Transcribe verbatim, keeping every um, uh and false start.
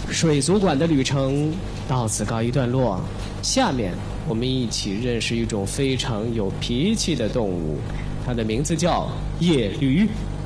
水族馆的旅程到此告一段落，下面我们一起认识一种非常有脾气的动物，它的名字叫野驴。